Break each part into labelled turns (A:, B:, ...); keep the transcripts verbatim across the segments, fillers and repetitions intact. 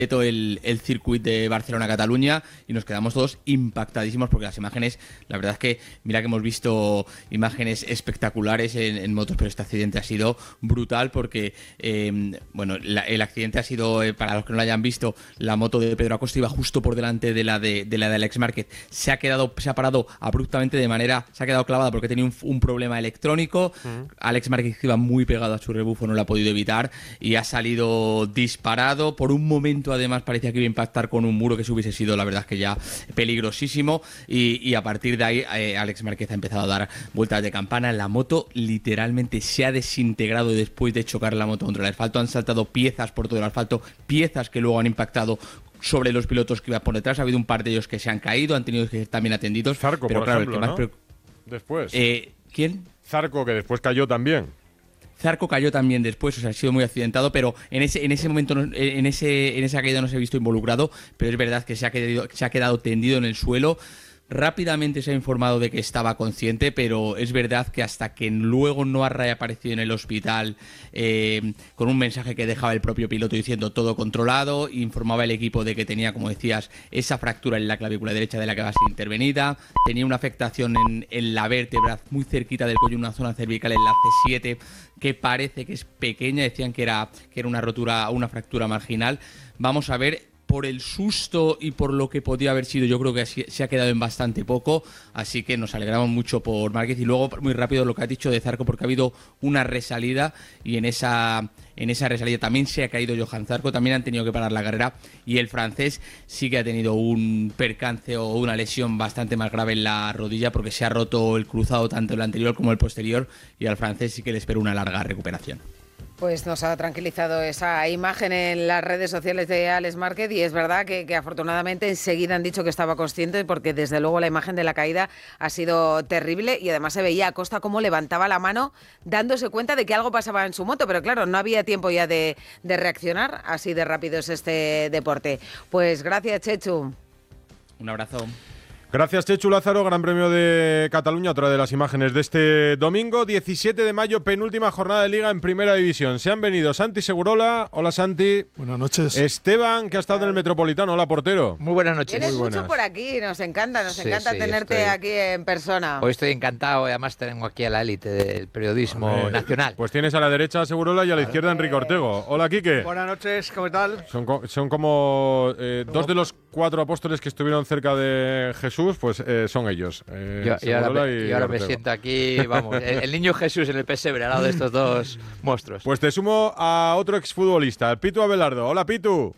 A: el, el circuit de Barcelona-Cataluña y nos quedamos todos impactadísimos porque las imágenes, la verdad es que mira que hemos visto imágenes espectaculares en, en motos, pero este accidente ha sido brutal porque eh, bueno, la, el accidente ha sido, eh, para los que no lo hayan visto, la moto de Pedro Acosta iba justo por delante de la de, de la de Alex Márquez, se ha quedado, se ha parado abruptamente de manera, se ha quedado clavada porque tenía un, un problema electrónico. uh-huh. Alex Márquez iba muy pegado a su rebufo, no lo ha podido evitar y ha salido disparado. Por un momento además parecía que iba a impactar con un muro, que eso hubiese sido la verdad es que ya peligrosísimo, y, y a partir de ahí eh, Alex Márquez ha empezado a dar vueltas de campana. La moto literalmente se ha desintegrado después de chocar la moto contra el asfalto, han saltado piezas por todo el asfalto, piezas que luego han impactado sobre los pilotos que iban por detrás. Ha habido un par de ellos que se han caído, han tenido que ser también atendidos.
B: Zarco,
A: pero
B: por
A: claro,
B: ejemplo,
A: el que más
B: ¿no?
A: preocup...
B: Después.
A: Eh, ¿Quién?
B: Zarco, que después cayó también.
A: Zarco cayó también después, o sea, ha sido muy accidentado, pero en ese en ese momento, no, en ese en esa caída no se ha visto involucrado, pero es verdad que se ha quedado, se ha quedado tendido en el suelo. Rápidamente se ha informado de que estaba consciente, pero es verdad que hasta que luego no ha reaparecido en el hospital eh, con un mensaje que dejaba el propio piloto diciendo todo controlado, informaba el equipo de que tenía, como decías, esa fractura en la clavícula derecha de la que va a ser intervenida, tenía una afectación en, en la vértebra muy cerquita del cuello, una zona cervical en la C siete que parece que es pequeña, decían que era, que era una rotura, una fractura marginal. Vamos a ver. Por el susto y por lo que podía haber sido, yo creo que se ha quedado en bastante poco, así que nos alegramos mucho por Márquez. Y luego, muy rápido, lo que has dicho de Zarco, porque ha habido una resalida y en esa, en esa resalida también se ha caído Johan Zarco, también han tenido que parar la carrera, y el francés sí que ha tenido un percance o una lesión bastante más grave en la rodilla, porque se ha roto el cruzado tanto el anterior como el posterior, y al francés sí que le espera una larga recuperación.
C: Pues nos ha tranquilizado esa imagen en las redes sociales de Alex Márquez, y es verdad que, que afortunadamente enseguida han dicho que estaba consciente, porque desde luego la imagen de la caída ha sido terrible, y además se veía a Acosta cómo levantaba la mano dándose cuenta de que algo pasaba en su moto, pero claro, no había tiempo ya de, de reaccionar, así de rápido es este deporte. Pues gracias, Chechu.
A: Un abrazo.
B: Gracias, Chechu Lázaro. Gran Premio de Cataluña, otra de las imágenes de este domingo, diecisiete de mayo, penúltima jornada de Liga en Primera División. Se han venido Santi Segurola. Hola, Santi.
D: Buenas noches.
B: Esteban, que ha estado en el Metropolitano. Hola, portero.
E: Muy buenas noches.
C: Tienes
B: Muy
C: mucho por aquí, nos encanta, nos
E: sí,
C: encanta
E: sí,
C: tenerte
E: estoy...
C: aquí en persona.
E: Hoy estoy encantado, y además tengo aquí a la élite del periodismo Vale. nacional.
B: Pues tienes a la derecha a Segurola y a la izquierda a Enrique Ortego. Hola, Quique.
F: Buenas noches, ¿cómo tal?
B: Son, co son como eh, dos de los cuatro apóstoles que estuvieron cerca de Jesús, pues eh, son ellos. Eh,
E: yo, y ahora, me, y ahora me siento aquí, vamos, el, el niño Jesús en el pesebre al lado de estos dos monstruos.
B: Pues te sumo a otro exfutbolista, el Pitu Abelardo. Hola, Pitu.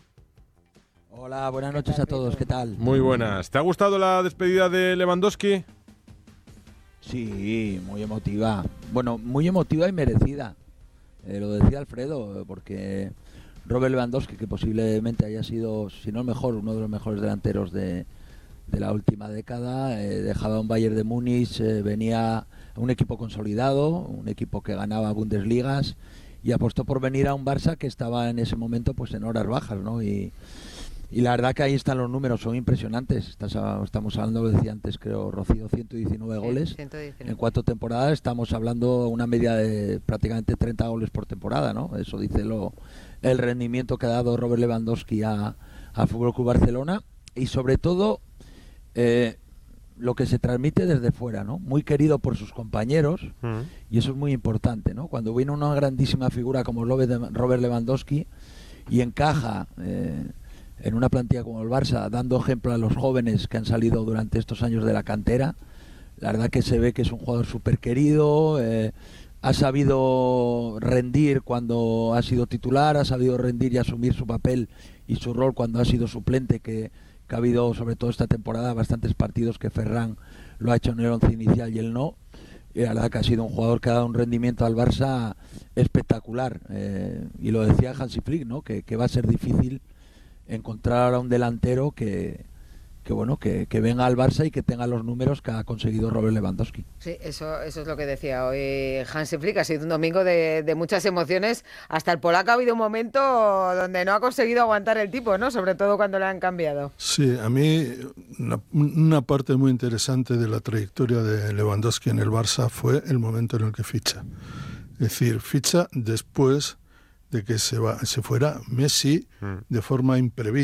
G: Hola, buenas noches a todos, ¿qué tal?
B: Muy buenas. ¿Te ha gustado la despedida de Lewandowski?
G: Sí, muy emotiva. Bueno, muy emotiva y merecida. Eh, lo decía Alfredo, porque Robert Lewandowski, que posiblemente haya sido, si no el mejor, uno de los mejores delanteros de, de la última década, eh, dejaba un Bayern de Múnich, eh, venía a un equipo consolidado, un equipo que ganaba Bundesligas, y apostó por venir a un Barça que estaba en ese momento pues en horas bajas, ¿no? Y, y la verdad que ahí están los números, son impresionantes. Estás, estamos hablando, lo decía antes, creo, Rocío, ciento diecinueve goles
C: ciento diecinueve.
G: En cuatro temporadas. Estamos hablando una media de prácticamente treinta goles por temporada, ¿no? Eso dice lo, el rendimiento que ha dado Robert Lewandowski a, a F C Barcelona, y sobre todo eh, lo que se transmite desde fuera, ¿no? Muy querido por sus compañeros, uh-huh. y eso es muy importante, ¿no? Cuando viene una grandísima figura como Robert Lewandowski y encaja eh, en una plantilla como el Barça, dando ejemplo a los jóvenes que han salido durante estos años de la cantera, la verdad que se ve que es un jugador súper querido, eh, ha sabido rendir cuando ha sido titular, ha sabido rendir y asumir su papel y su rol cuando ha sido suplente, que, que ha habido, sobre todo esta temporada, bastantes partidos que Ferran lo ha hecho en el once inicial y él no. Y la verdad que ha sido un jugador que ha dado un rendimiento al Barça espectacular. Eh, y lo decía Hansi Flick, ¿no? Que, que va a ser difícil encontrar ahora un delantero que, que bueno que, que venga al Barça y que tenga los números que ha conseguido Robert Lewandowski.
C: Sí, eso, eso es lo que decía hoy Hansi Flick. Ha sido un domingo de, de muchas emociones. Hasta el polaco ha habido un momento donde no ha conseguido aguantar el tipo, ¿no? Sobre todo cuando le han cambiado.
D: Sí, a mí una, una parte muy interesante de la trayectoria de Lewandowski en el Barça fue el momento en el que ficha. Es decir, ficha después de que se, va, se fuera Messi mm. de forma imprevista.